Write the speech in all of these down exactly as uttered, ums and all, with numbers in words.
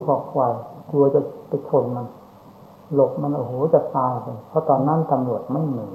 ขอกควายกลัวจะไปชนมันหลบมันโอ้โหจะตายเลยเพราะตอนนั้นตำรวจไม่มี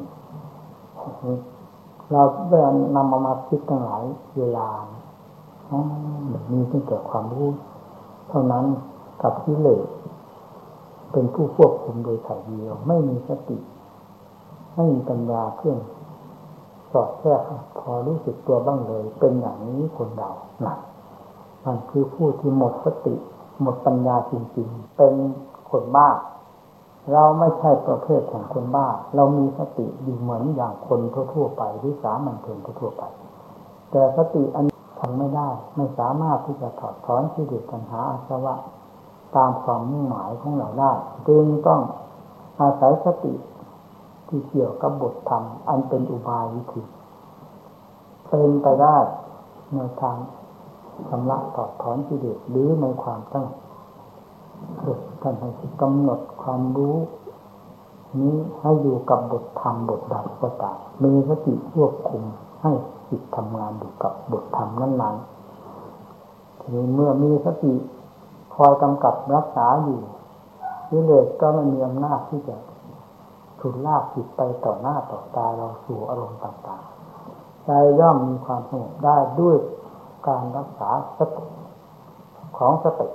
เราได้นำมามาคิดตั้งหลายเวลาอ๋อแบบนี้ตั้งแต่ความรู้เท่านั้นกับกิเลสเป็นผู้ควบคุมโดยถ่ายเดียวไม่มีสติไม่มีปัญญาเครื่องสอดแทรกพอรู้สึกตัวบ้างเลยเป็นอย่างนี้คนเราหนักมันคือผู้ที่หมดสติหมดปัญญาจริงๆเป็นคนบ้าเราไม่ใช่ประเภทของคนบ้าเรามีสติอยู่เหมือนอย่างคนทั่วๆไปหรือสามัญชนทั่วๆไปแต่สติอันทำไม่ได้ไม่สามารถที่จะถอดถอนกิเลสตัณหาอาสวะตามความมุ่งหมายของเราได้จึงต้องอาศัยสติที่เกี่ยวกับบทธรรมอันเป็นอุบายวิธีเป็นไปได้ในทางชำระถอดถอนกิเลสหรือในความตั้งท่านให้กำหนดความรู้นี้ให้อยู่กับบทธรรมบทใดก็ตามมีสติควบคุมให้จิตทำงานอยู่กับบทธรรมนั้นๆทีนี้เมื่อมีสติคอยกำกับรักษาอยู่กิเลสก็ไม่มีอำนาจที่จะฉุดลากจิตไปต่อหน้าต่อตาเราสู่อารมณ์ต่างๆใจย่อมมีความสงบได้ด้วยการรักษาสติของสติ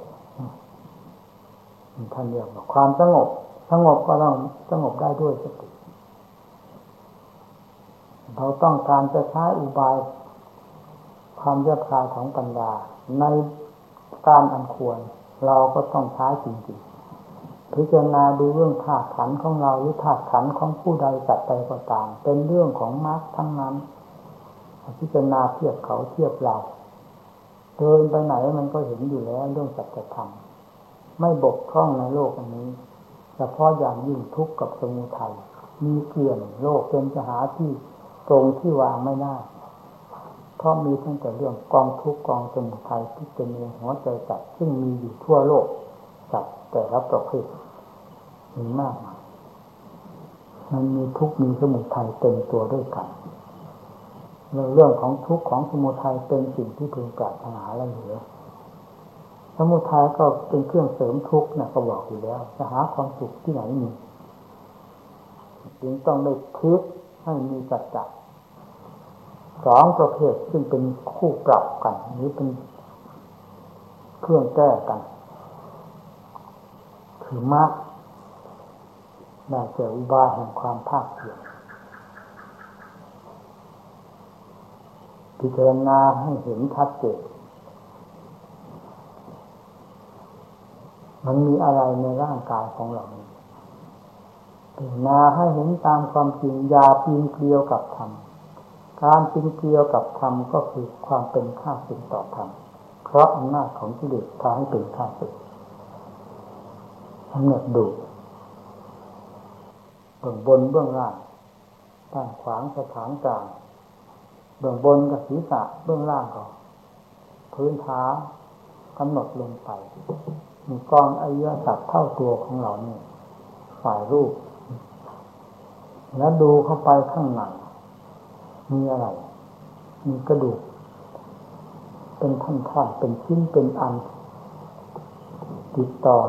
ท่านเรียกว่าความสงบสงบก็ต้องสงบได้ด้วยสติเราต้องการจะใช้อุบายความแยบคายของปัญญาในการอันควรเราก็ต้องใช้จริงๆพิจารณาดูเรื่องธาตุขันธ์ของเราหรือธาตุขันธ์ของผู้ใดจัดไปก็ตามเป็นเรื่องของมรรคทั้งนั้นพิจารณาเทียบเขาเทียบเราเดินไปไหนมันก็เห็นอยู่แล้วเรื่องสัจธรรมไม่บกพร่องในโลกอันนี้เฉพาะอย่างยิ่งทุกข์กับสมุทัยมีเกลื่อนโลกเป็นจะหาที่ตรงที่วางไม่ได้เพราะมีตั้งแต่เรื่องกองทุกข์กองสมุทัยที่เป็นในหัวใจสัตว์ซึ่งมีอยู่ทั่วโลกสัตว์แต่ละประเภทมีมากมายมันมีทุกข์มีสมุทัยเต็มตัวด้วยกันเรื่องของทุกข์ของสมุทัยเป็นสิ่งที่พึงปรารถนาและเหลือสมุทัยก็เป็นเครื่องเสริมทุกข์นะก็บอกอยู่แล้วจะหาความสุขที่ไหนมีจึงต้องได้คิดให้มีสัจจะสองประเภทซึ่งเป็นคู่ปรับกันหรือเป็นเครื่องแก้กันคือมรรคได้แก่อุบายแห่งความภาคเพียรพิจารณาให้เห็นชัดเจนมันมีอะไรในร่างกายของเราพิจารณาให้เห็นตามความจริงอย่าปีนเกลียวกับธรรมการปีนเกลียวกับธรรมก็คือความเป็นข้าศึกต่อธรรมเพราะอำนาจของกิเลสพาให้เป็นข้าศึกกำหนดดูเบื้องบนเบื้องล่างด้านขวางสถานกลางเบื้องบนกับศีรษะเบื้องล่างก็พื้นเท้ากำหนดลงไปมีกองอริยสัจเท่าตัวของเราเนี่ยฝ่ายรูปแล้วดูเข้าไปข้างในมีอะไรมีกระดูกเป็นท่อนๆเป็นชิ้นเป็นอันติดต่อ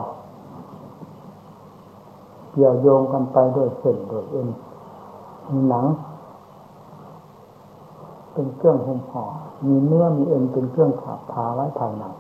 เกี่ยวโยงกันไปด้วยเส้นด้วยเอ็นมีหนังเป็นเครื่องหุ้มห่อมีเนื้อมีเอ็นเป็นเครื่องฉาบทาไว้ภายใน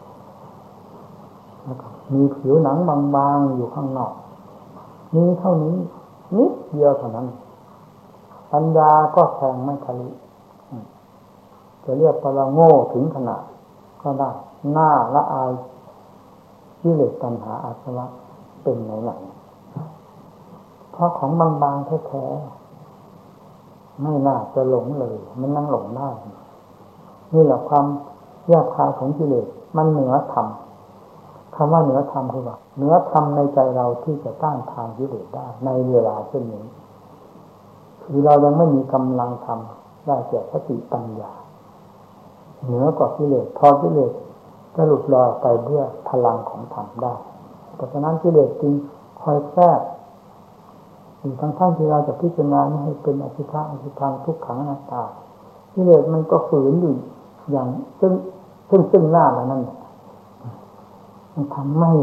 มีผิวหนังบางๆอยู่ข้างนอกมีเท่านี้นิดเดียวเท่านั้นปัญญาก็แทงไม่ทะลุจะเรียกว่าเราโง่ถึงขนาดก็ได้หน้าละอายกิเลสตัณหาอาสวะเป็นไหนๆเพราะของบางๆแท้ๆไม่น่าจะหลงเลยมันนั่งหลงได้นี่แหละความยากคายของกิเลสมันเหนือธรรมคำว่าเหนือธรรมคือว่าเหนือธรรมในใจเราที่จะต้านทานกิเลสได้ในเวลาเช่นนี้คือเรายังไม่มีกำลังทำได้แก่สติปัญญาเหนือกว่ากิเลสพอกิเลสจะหลุดลอยไปด้วยพลังของธรรมได้เพราะฉะนั้นกิเลสจึงคอยแทรกอยู่ทั้งท่านที่เราจะพิจารณาให้เป็นอสุภะอสุภังทุกขังอนัตตากิเลสมันก็ฝืนอยู่อย่างซึ่งซึ่งซึ่งหน้าแล้วนั่นมันทำไม่